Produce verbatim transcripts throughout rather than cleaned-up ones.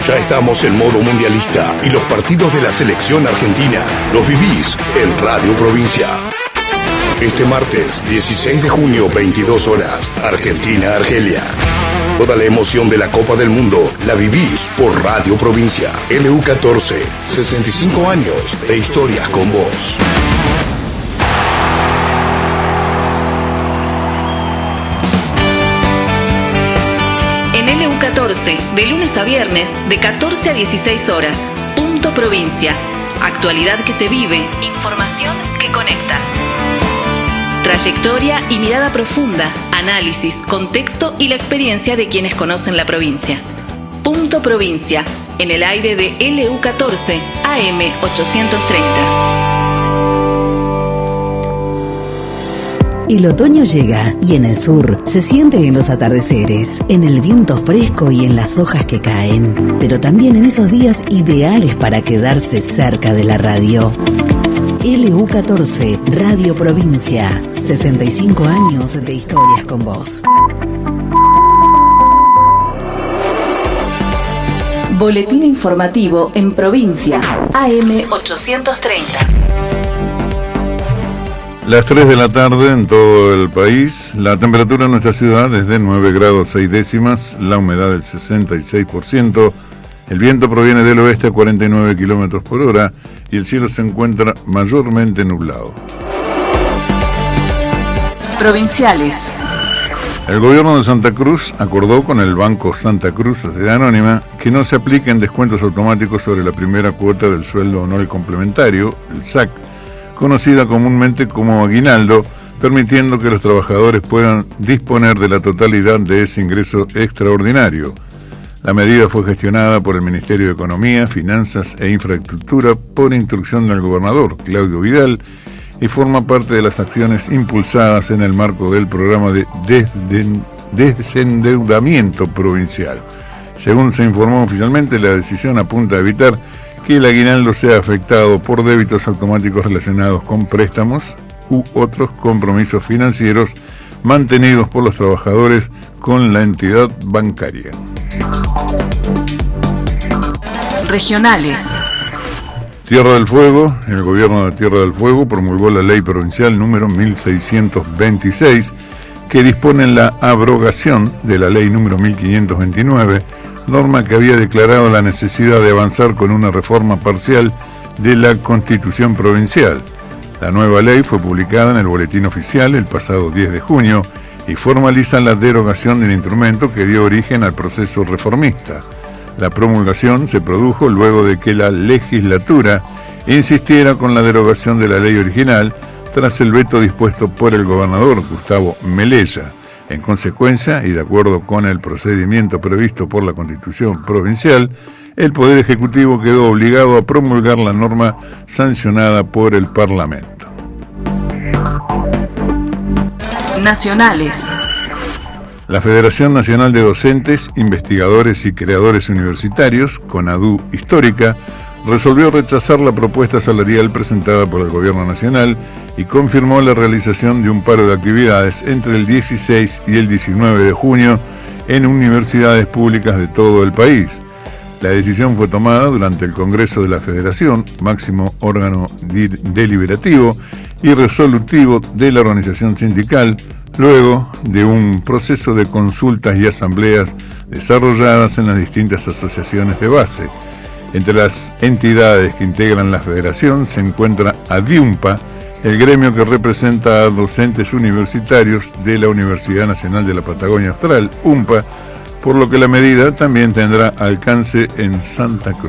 Ya estamos en modo mundialista y los partidos de la selección argentina los vivís en Radio Provincia. Este martes, dieciséis de junio, veintidós horas, Argentina-Argelia. Toda la emoción de la Copa del Mundo la vivís por Radio Provincia. L U catorce, sesenta y cinco años de historias con vos. En L U catorce, de lunes a viernes, de catorce a dieciséis horas. Punto Provincia. Actualidad que se vive, información que conecta. Trayectoria y mirada profunda, análisis, contexto y la experiencia de quienes conocen la provincia. Punto Provincia, en el aire de L U catorce, A M ochocientos treinta. El otoño llega y en el sur se siente en los atardeceres, en el viento fresco y en las hojas que caen, pero también en esos días ideales para quedarse cerca de la radio. L U catorce, Radio Provincia, sesenta y cinco años de historias con vos. Boletín informativo en provincia, A M ochocientos treinta. Las tres de la tarde en todo el país. La temperatura en nuestra ciudad es de nueve grados seis décimas, la humedad del sesenta y seis por ciento, el viento proviene del oeste a cuarenta y nueve kilómetros por hora y el cielo se encuentra mayormente nublado. Provinciales. El gobierno de Santa Cruz acordó con el Banco Santa Cruz, Sociedad Anónima, que no se apliquen descuentos automáticos sobre la primera cuota del sueldo anual complementario, el S A C, conocida comúnmente como aguinaldo, permitiendo que los trabajadores puedan disponer de la totalidad de ese ingreso extraordinario. La medida fue gestionada por el Ministerio de Economía, Finanzas e Infraestructura por instrucción del gobernador, Claudio Vidal, y forma parte de las acciones impulsadas en el marco del programa de desendeudamiento provincial. Según se informó oficialmente, la decisión apunta a evitar que el aguinaldo sea afectado por débitos automáticos relacionados con préstamos u otros compromisos financieros mantenidos por los trabajadores con la entidad bancaria. Regionales. Tierra del Fuego. El gobierno de Tierra del Fuego promulgó la ley provincial número mil seiscientos veintiséis que dispone la abrogación de la ley número mil quinientos veintinueve, norma que había declarado la necesidad de avanzar con una reforma parcial de la Constitución provincial. La nueva ley fue publicada en el Boletín Oficial el pasado diez de junio y formaliza la derogación del instrumento que dio origen al proceso reformista. La promulgación se produjo luego de que la legislatura insistiera con la derogación de la ley original tras el veto dispuesto por el gobernador Gustavo Melella. En consecuencia, y de acuerdo con el procedimiento previsto por la Constitución provincial, el Poder Ejecutivo quedó obligado a promulgar la norma sancionada por el Parlamento. Nacionales. La Federación Nacional de Docentes, Investigadores y Creadores Universitarios, CONADU Histórica, resolvió rechazar la propuesta salarial presentada por el Gobierno Nacional y confirmó la realización de un paro de actividades entre el dieciséis y el diecinueve de junio en universidades públicas de todo el país. La decisión fue tomada durante el Congreso de la Federación, máximo órgano deliberativo y resolutivo de la organización sindical, luego de un proceso de consultas y asambleas desarrolladas en las distintas asociaciones de base. Entre las entidades que integran la federación se encuentra ADIUMPA, el gremio que representa a docentes universitarios de la Universidad Nacional de la Patagonia Austral, UMPA, por lo que la medida también tendrá alcance en Santa Cruz.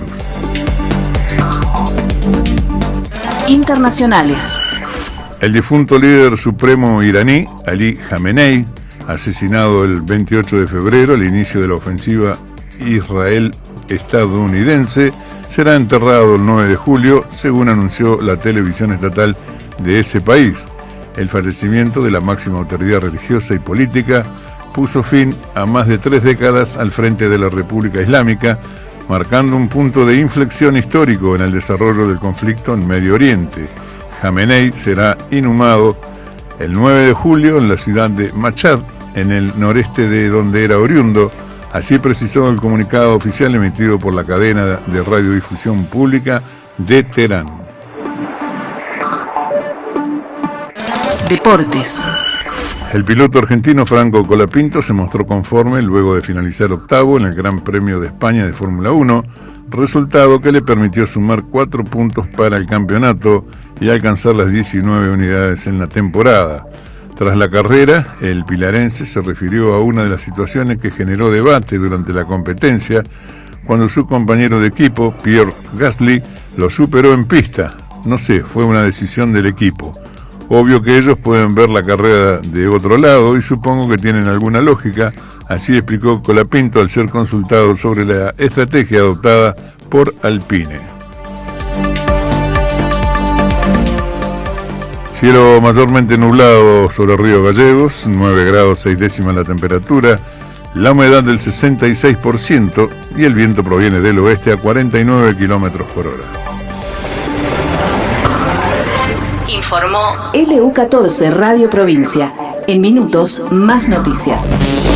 Internacionales. El difunto líder supremo iraní, Ali Khamenei, asesinado el veintiocho de febrero al inicio de la ofensiva Israel-estadounidense, será enterrado el nueve de julio, según anunció la televisión estatal de ese país. El fallecimiento de la máxima autoridad religiosa y política puso fin a más de tres décadas al frente de la República Islámica, marcando un punto de inflexión histórico en el desarrollo del conflicto en Medio Oriente. Khamenei será inhumado el nueve de julio en la ciudad de Mashhad, en el noreste de donde era oriundo, Así precisó el comunicado oficial emitido por la cadena de radiodifusión pública de Teherán. Deportes. El piloto argentino Franco Colapinto se mostró conforme luego de finalizar octavo en el Gran Premio de España de Fórmula uno, resultado que le permitió sumar cuatro puntos para el campeonato y alcanzar las diecinueve unidades en la temporada. Tras la carrera, el pilarense se refirió a una de las situaciones que generó debate durante la competencia, cuando su compañero de equipo, Pierre Gasly, lo superó en pista. No sé, fue una decisión del equipo. Obvio que ellos pueden ver la carrera de otro lado y supongo que tienen alguna lógica, así explicó Colapinto al ser consultado sobre la estrategia adoptada por Alpine. Cielo mayormente nublado sobre Río Gallegos, nueve grados seis décimas la temperatura, la humedad del sesenta y seis por ciento y el viento proviene del oeste a cuarenta y nueve kilómetros por hora. Informó L U catorce Radio Provincia. En minutos, más noticias.